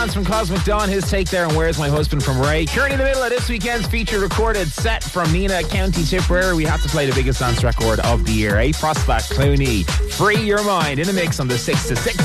From Cosmic Dawn, his take there on Where's My Husband from Ray. Currently in the middle of this weekend's feature recorded set from Nina, County Tipperary. We have to play the biggest dance record of the year, Prospect Clooney. Free Your Mind in a mix on the 6 to 6.